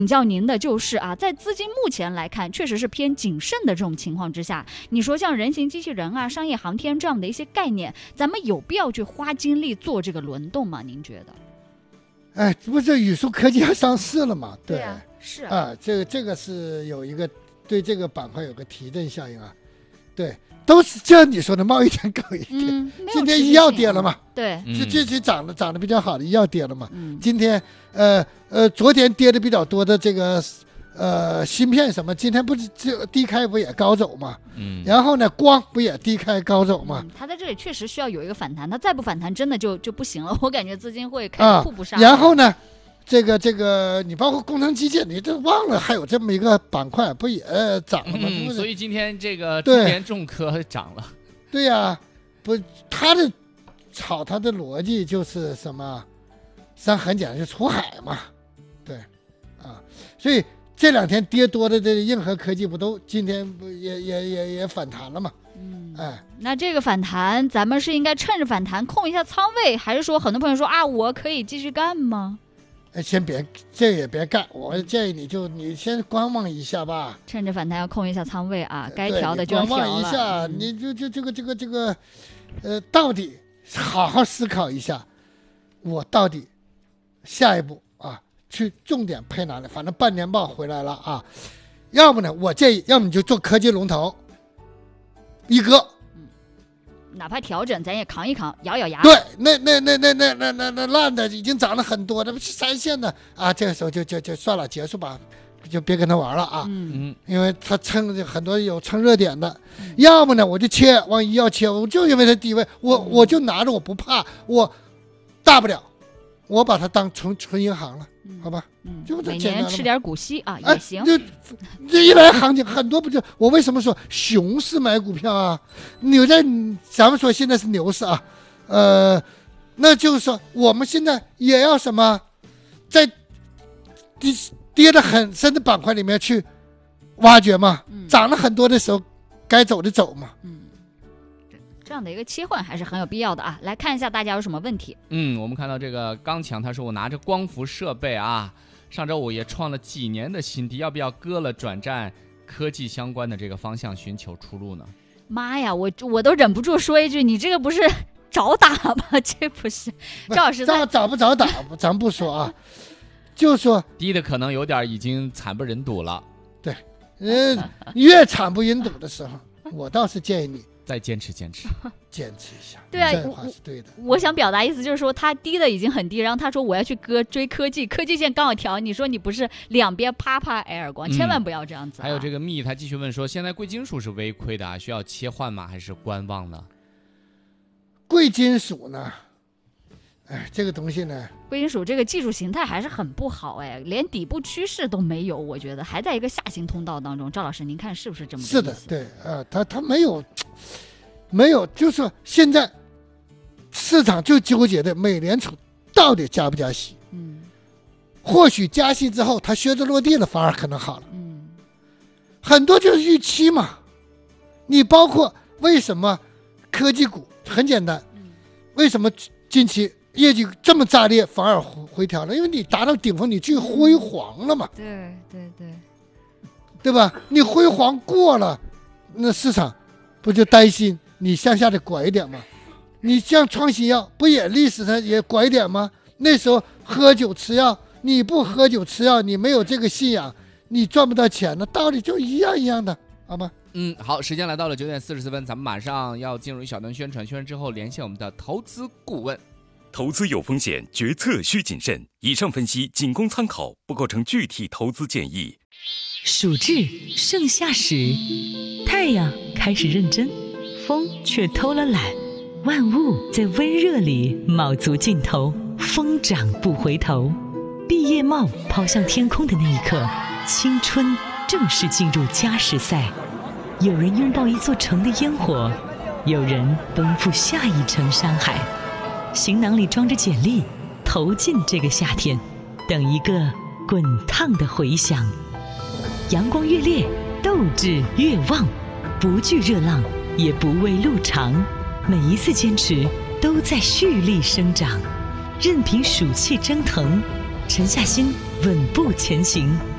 请教您的就是啊，在资金目前来看，确实是偏谨慎的这种情况之下，你说像人形机器人啊、商业航天这样的一些概念，咱们有必要去花精力做这个轮动吗？您觉得？ 哎，不是宇树科技要上市了嘛？对啊，是啊，这个是有一个对这个板块有个提振效应啊，对。都是像你说的贸易战高一点，今天医药跌了嘛？ 对， 这涨得比较好的医药跌了嘛？今天昨天跌的比较多的这个芯片什么，今天不是低开不也高走嘛？然后呢，光不也低开高走嘛？ 它在这里确实需要有一个反弹，它再不反弹真的就不行了。我感觉资金会开始瀑布上。 然后呢？这个，你包括工程基建，你都忘了还有这么一个板块，不也涨了吗？ 所以今天这个中联重科涨了。 对呀，不，他的炒他的逻辑就是什么？很简单，就出海嘛。对，啊，所以这两天跌多的这个硬核科技不都今天不也反弹了嘛？ 那这个反弹，咱们是应该趁着反弹控一下仓位，还是说很多朋友说啊，我可以继续干吗？ 先别，这也别干。我建议你先观望一下吧。 趁着反弹要控一下仓位啊，该调的就要调了。 观望一下，你就这个，到底好好思考一下，我到底下一步啊，去重点配哪里？反正半年报回来了啊，要不呢，我建议，要么你就做科技龙头，一个。 哪怕调整，咱也扛一扛，咬咬牙。 对，那烂的已经涨了很多，那不是3线的啊，这个时候就算了，结束吧，就别跟他玩了啊。因为他很多有蹭热点的，要么呢我就切往医药切，我就因为它低位，我就拿着，我不怕，我大不了我把它当纯银行了，好吧？就每年吃点股息啊也行。 这一来行情很多，不就我为什么说熊市买股票啊？咱们说现在是牛市啊，那就是说我们现在也要什么，在跌得很深的板块里面去挖掘嘛，涨了很多的时候该走的走嘛。 这样的一个切换还是很有必要的啊！来看一下大家有什么问题。 我们看到这个刚强，他说我拿着光伏设备啊，上周五也创了几年的新低，要不要割了转战科技相关的这个方向，寻求出路呢？ 妈呀，我都忍不住说一句，你这个不是找打吗？这不是赵老师找不找打，咱不说啊，就说低的可能有点已经惨不忍睹了。 对，越惨不忍睹的时候，我倒是建议你。 再坚持一下。 对啊， 这话是对的。 我想表达意思就是说，他低的已经很低，然后他说我要去追科技线刚好调，你说你不是两边啪啪挨耳光，千万不要这样子。 还有这个蜜，他继续问说，现在贵金属是微亏的啊，需要切换吗？还是观望呢？ 贵金属呢？这个东西呢， 贵金属这个技术形态还是很不好，连底部趋势都没有，我觉得还在一个下行通道当中。赵老师，您看是不是这么？ 是的，对，它没有，就是说现在市场就纠结的美联储到底加不加息？或许加息之后它靴子落地了，反而可能好了。很多就是预期嘛。你包括为什么科技股很简单，为什么近期业绩这么炸裂反而回调了？因为你达到顶峰，你去辉煌了嘛。对吧？你辉煌过了，那市场不就担心你向下的拐一点吗？你像创新药不也历史上也拐一点吗？那时候喝酒吃药，你不喝酒吃药，你没有这个信仰，你赚不到钱的，道理就一样的，好吗？ 好，时间来到了9点44分，咱们马上要进入一小段宣传之后连线我们的投资顾问。 投资有风险，决策需谨慎。以上分析仅供参考，不构成具体投资建议。 暑至盛夏时，太阳开始认真，风却偷了懒，万物在温热里卯足劲头，疯长不回头。毕业帽抛向天空的那一刻，青春正式进入加时赛。有人拥抱一座城的烟火，有人奔赴下一城山海。行囊里装着简历，投进这个夏天，等一个滚烫的回响。阳光越烈，斗志越旺，不惧热浪，也不畏路长。每一次坚持都在蓄力生长，任凭暑气蒸腾，沉下心， 稳步前行。